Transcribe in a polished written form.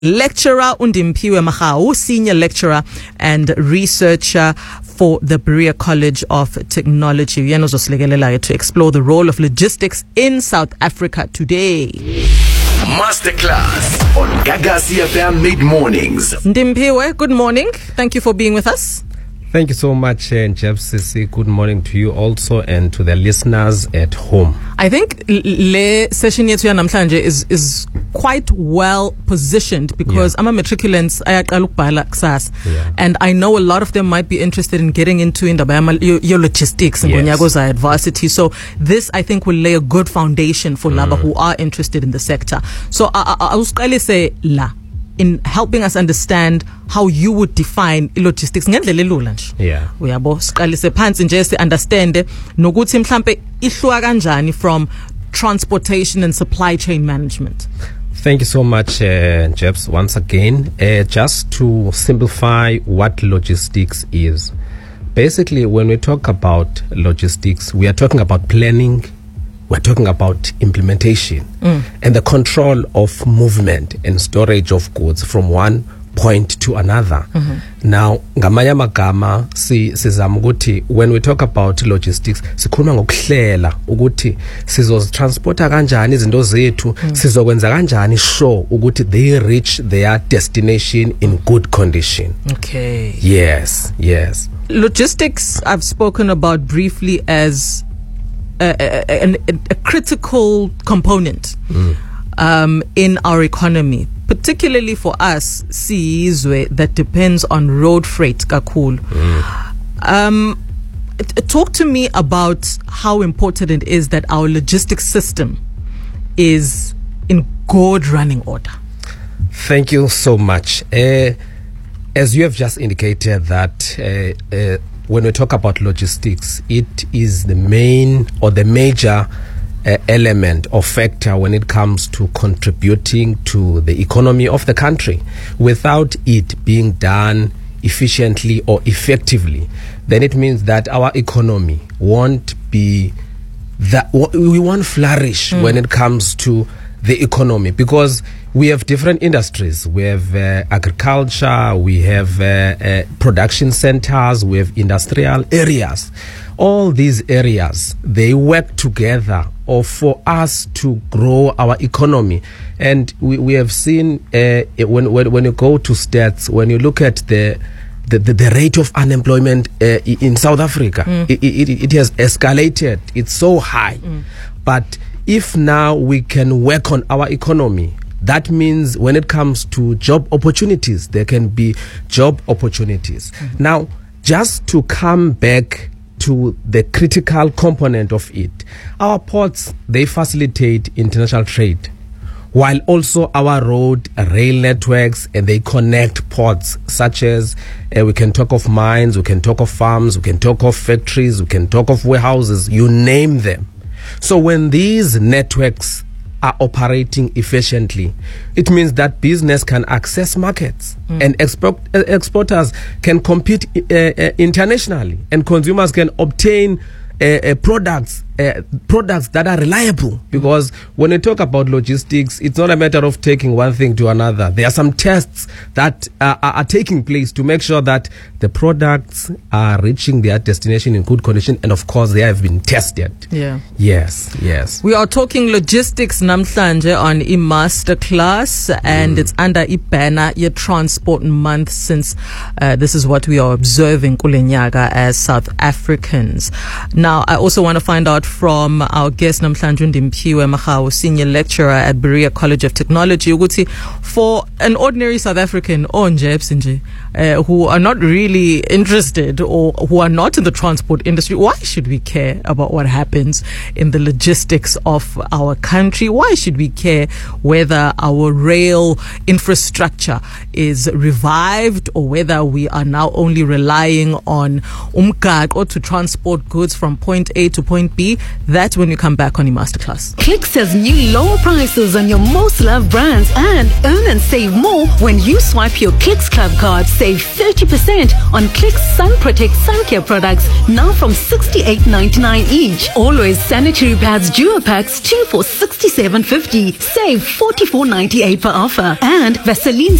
Lecturer Undimpiwe Makgau, Senior Lecturer and Researcher for the Berea College of Technology. To explore the role of logistics in South Africa today. Masterclass on Gagasi FM Mid-Mornings. Ndimpiwe, good morning. Thank you for being with us. Thank you so much, Jeff Sisi. Good morning to you also and to the listeners at home. I think le session yetu ya namhlanje is quite well positioned because I'm a matriculant ayaqala ukubhala kusasa, and I know a lot of them might be interested in getting into your logistics and ngonyaka at varsity. So this, I think, will lay a good foundation for laba who are interested in the sector. So I was going to say in helping us understand how you would define logistics ngendlela elula nje. Uyabo siqalise phansi nje si understand nokuthi mhlambe ihluka kanjani from transportation and supply chain management. Thank you so much, Jeps, once again. Just to simplify what logistics is. Basically, when we talk about logistics, we are talking about planning, we're talking about implementation and the control of movement and storage of goods from one point to another. Now, ngamanye amagama sizama ukuthi when we talk about logistics sikhuluma ngokuhlela ukuthi sizozitransporta kanjani izinto zethu, sizokwenza kanjani sure ukuthi they reach their destination in good condition. Okay. Yes. Logistics I've spoken about briefly as a critical component in our economy, particularly for us, Sizwe, that depends on road freight, kakhulu. Talk to me about how important it is that our logistics system is in good running order. Thank you so much. As you have just indicated that when we talk about logistics, it is the main or the major element or factor when it comes to contributing to the economy of the country. Without it being done efficiently or effectively, then it means that our economy won't be we won't flourish when it comes to the economy, because we have different industries. We have agriculture, we have production centers, we have industrial areas. All these areas, they work together or for us to grow our economy. And we have seen when you go to stats, when you look at the rate of unemployment in South Africa, it has escalated. It's so high. But if now we can work on our economy, that means when it comes to job opportunities, there can be job opportunities. Now, just to come back to the critical component of it, our ports, they facilitate international trade, while also our road, rail networks, and they connect ports, such as we can talk of mines, we can talk of farms, we can talk of factories, we can talk of warehouses, you name them. So when these networks are operating efficiently, it means that business can access markets and exporters can compete internationally, and consumers can obtain products that are reliable. Because when you talk about logistics, it's not a matter of taking one thing to another. There are some tests that are taking place to make sure that the products are reaching their destination in good condition, and of course they have been tested. Yes. We are talking logistics namhlanje on Masterclass, and it's under banner your Transport Month, since this is what we are observing kulenyaka as South Africans. Now, I also want to find out from our guest namhlanje Ndimpiwe Makgau, Senior Lecturer at Berea College of Technology, ukuthi for an ordinary South African who are not really interested or who are not in the transport industry, why should we care about what happens in the logistics of our country? Why should we care whether our rail infrastructure is revived or whether we are now only relying on umgaqo to transport goods from point A to point B? that when you come back on eMasterclass. Clicks has new lower prices on your most loved brands, and earn and save more when you swipe your Clicks Club card. Save 30% on Clicks Sun Protect Sun Care products, now from $68.99 each. Always sanitary pads duo packs, 2 for $67.50. Save $44.98 per offer. And Vaseline